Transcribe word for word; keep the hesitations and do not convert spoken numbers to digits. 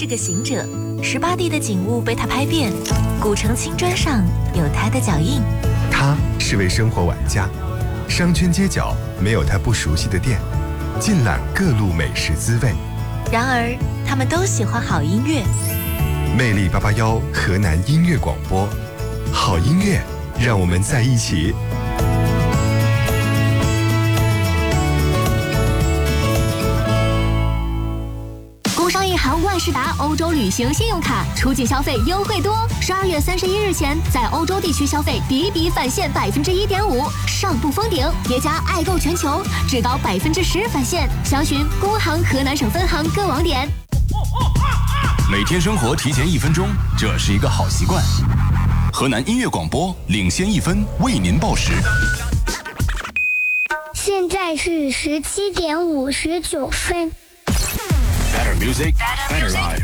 是个行者，十八地的景物被他拍遍，古城青砖上有他的脚印。 他是位生活玩家，商圈街角没有他不熟悉的店，尽览各路美食滋味。 然而，他们都喜欢好音乐。 魅力八八幺河南音乐广播，好音乐，让我们在一起。 工商银行万事达欧洲旅行信用卡出境消费优惠多，十二月三十一日前在欧洲地区消费笔笔返现百分之一点五，上不封顶，叠加爱购全球，至高百分之十返现。详询工行河南省分行各网点。 每天生活提前一分钟，这是一个好习惯。河南音乐广播领先一分，为您报时。 现在是十七点五十九分。 Better music, better life.